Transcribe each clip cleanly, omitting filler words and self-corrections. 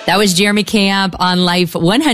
That was Jeremy Camp on Life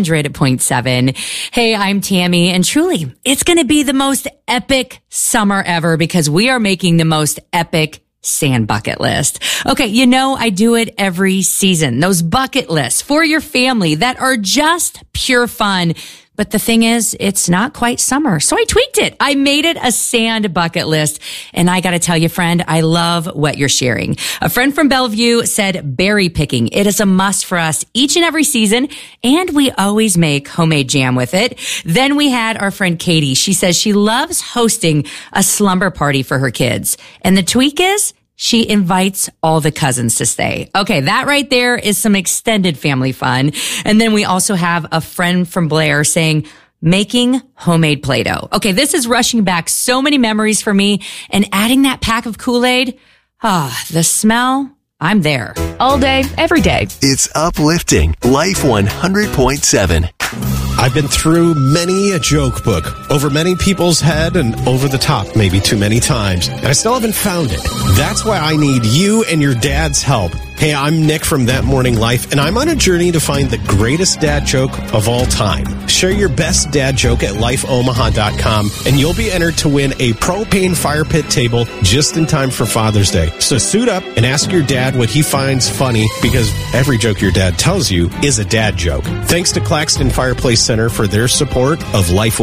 100.7. Hey, I'm Tammy, and truly, it's going to be the most epic summer ever because we are making the most epic sand bucket list. Okay, you know I do it every season. Those bucket lists for your family that are just pure fun. But the thing is, it's not quite summer. So I tweaked it. I made it a sand bucket list. And I got to tell you, friend, I love what you're sharing. A friend from Bellevue said berry picking. It is a must for us each and every season. And we always make homemade jam with it. Then we had our friend Katie. She says she loves hosting a slumber party for her kids. And the tweak is, she invites all the cousins to stay. Okay, that right there is some extended family fun. And then we also have a friend from Blair saying, making homemade Play-Doh. Okay, this is rushing back so many memories for me. And adding that pack of Kool-Aid, the smell, I'm there. All day, every day. It's uplifting. Life 100.7. I've been through many a joke book, over many people's head and over the top maybe too many times, and I still haven't found it. That's why I need you and your dad's help. Hey, I'm Nick from That Morning Life, and I'm on a journey to find the greatest dad joke of all time. Share your best dad joke at lifeomaha.com, and you'll be entered to win a propane fire pit table just in time for Father's Day. So suit up and ask your dad what he finds funny, because every joke your dad tells you is a dad joke. Thanks to Claxton Fireplace Center for their support of Life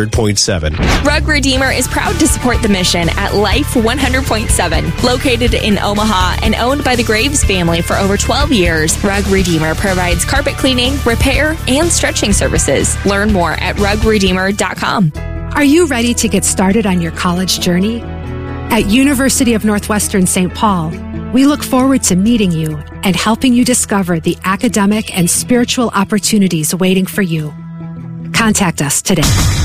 100.7. Rug Redeemer is proud to support the mission at Life 100.7. Located in Omaha and owned by the Graves family for over 12 years, Rug Redeemer provides carpet cleaning, repair, and stretching services. Learn more at rugredeemer.com. Are you ready to get started on your college journey? At University of Northwestern St. Paul, we look forward to meeting you and helping you discover the academic and spiritual opportunities waiting for you. Contact us today.